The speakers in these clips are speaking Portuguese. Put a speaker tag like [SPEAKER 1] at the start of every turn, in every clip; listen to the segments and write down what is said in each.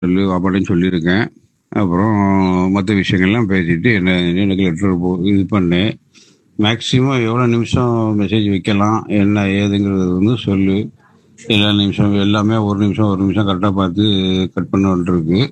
[SPEAKER 1] அப்படின்னு சொல்லியிருக்கேன். அப்புறம் மற்ற விஷயங்கள்லாம் பேசிட்டு எனக்கு லெட்டர் இது பண்ணு. மேக்ஸிமம் எவ்வளோ நிமிஷம் மெசேஜ் வைக்கலாம் என்ன ஏதுங்கிறது சொல்லு. எல்லா நிமிஷம் எல்லாமே ஒரு நிமிஷம் கரெக்டாக பார்த்து கட் பண்ணிருக்கு.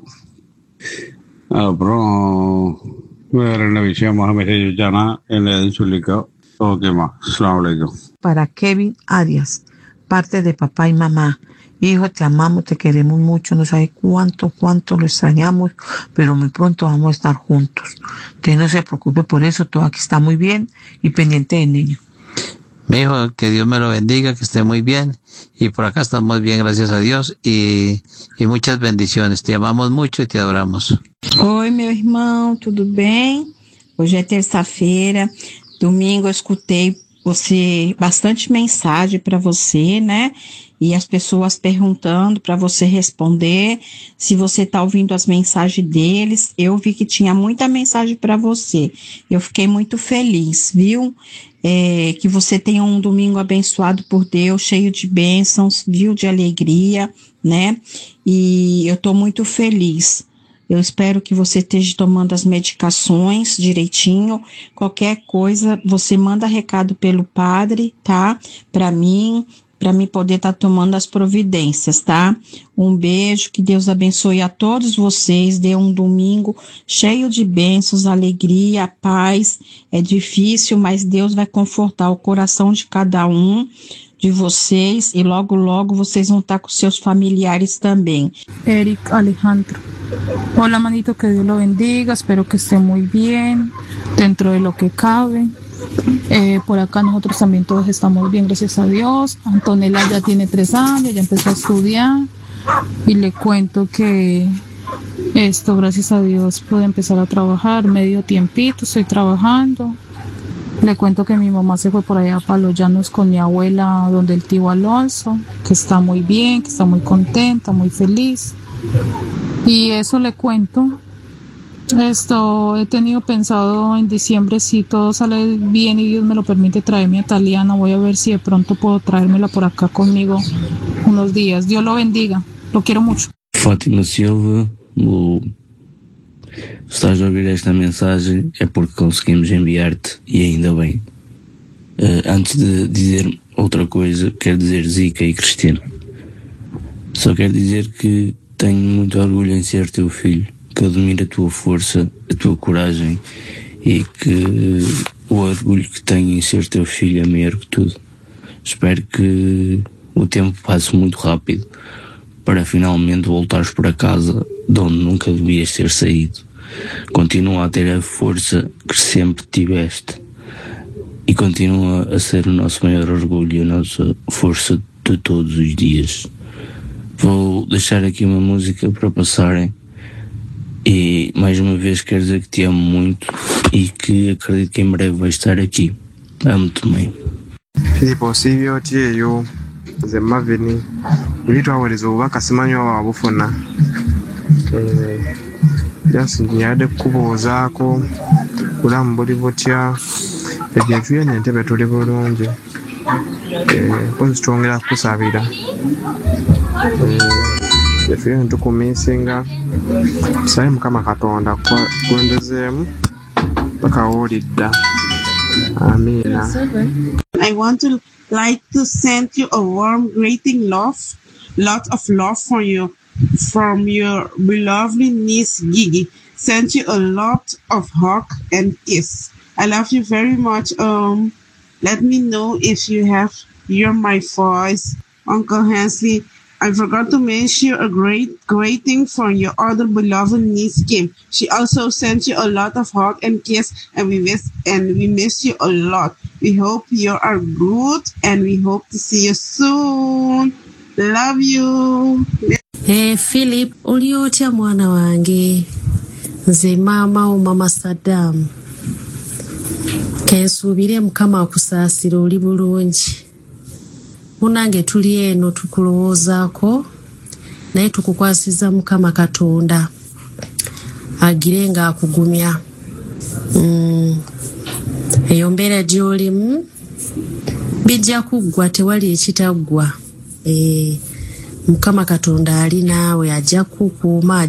[SPEAKER 1] அப்புறம் வேற என்ன விஷயமாக மெசேஜ் வச்சானா என்ன ஏதுன்னு சொல்லிக்கோ. ஓகேம்மா, அஸ்ஸலாமு அலைக்கும்.
[SPEAKER 2] Para Kevin Arias, parte de papá y mamá. Hijo, te amamos, te queremos mucho, no sabes cuánto lo extrañamos, pero muy pronto vamos a estar juntos. Usted no se preocupe por eso, todo aquí está muy bien y pendiente del niño.
[SPEAKER 3] Mi hijo, que Dios me lo bendiga, que esté muy bien. Y por acá estamos bien, gracias a Dios. Y muchas bendiciones. Te amamos mucho y te adoramos.
[SPEAKER 4] Oi, meu irmão, tudo bem? Hoje é terça-feira. Domingo eu escutei bastante mensagem para você, né? E as pessoas perguntando para você responder se você tá ouvindo as mensagens deles. Eu vi que tinha muita mensagem para você. Eu fiquei muito feliz, viu? Que você tenha um domingo abençoado por Deus, cheio de bênçãos, viu? De alegria, né? E eu tô muito feliz. Eu espero que você esteja tomando as medicações direitinho. Qualquer coisa, você manda recado pelo padre, tá? Para mim poder estar tomando as providências, tá? Um beijo, que Deus abençoe a todos vocês, dê um domingo cheio de bênçãos, alegria, paz. É difícil, mas Deus vai confortar o coração de cada um de vocês e logo, logo vocês vão estar com seus familiares também.
[SPEAKER 5] Eric Alejandro. Hola, manito, que Dios lo bendiga, espero que esté muy bien, dentro de lo que cabe. Por acá nosotros también todos estamos bien, gracias a Dios. Antonella ya tiene 3 años, ya empezó a estudiar y le cuento que gracias a Dios, pude empezar a trabajar medio tiempito, estoy trabajando. Le cuento que mi mamá se fue por allá para los llanos con mi abuela, donde el tío Alonso, que está muy bien, que está muy contenta, muy feliz. Y eso le cuento. He tenido pensado en diciembre, si todo sale bien y Dios me lo permite, traerme a Taliana. Voy a ver si de pronto puedo traérmela por acá conmigo unos días. Dios lo bendiga. Lo quiero mucho.
[SPEAKER 6] Fátima Silva, se estás a ouvir esta mensagem é porque conseguimos enviar-te e ainda bem. Antes de dizer outra coisa, quero dizer Zica e Cristina. Só quero dizer que tenho muito orgulho em ser teu filho, que admiro a tua força, a tua coragem e que o orgulho que tenho em ser teu filho é maior que tudo. Espero que o tempo passe muito rápido para finalmente voltares para casa de onde nunca devias ter saído. Continua a ter a força que sempre tiveste e continua a ser o nosso maior orgulho e a nossa força de todos os dias. Vou deixar aqui uma música para passarem e mais uma vez quero dizer que te amo muito e que acredito que em breve vais estar aqui. Amo-te também.
[SPEAKER 7] Filipo sibyo tieyo nze Mavini ebitwawereza obubaka simanyi oba bufuna jasinjiyadde kukubuuzaako bulamu buli butya ebintu byonna entebe tuli bulungi pozitwongera kukusabira efeyo ntukumisinga tusabe Mukama Katonda kwendezeemu paka w'olidda. Amina.
[SPEAKER 8] I want to to send you a warm greeting, lot of love from your beloved niece Gigi. Send you a lot of hug and kiss. I love you very much. Let me know if you hear my voice, Uncle Hensley. I forgot to mention a greeting from your other beloved niece Kim. She also sent you a lot of hug and kiss, and we miss you a lot. We hope you are good, and we hope to see you soon. Love you.
[SPEAKER 9] Philip, uliotya mwana wange nze mama Saddam kensuubire Mukama akusaasira oli bulungi. Munange tuli eno tukulowoozaako naye tukukwasiza Mukama Katonda agire nga akugumya. Eyo mbeera gy'olimu bijja kuggwa, tewali ekitaggwa. mukama katonda ali naawe ajja kukukuuma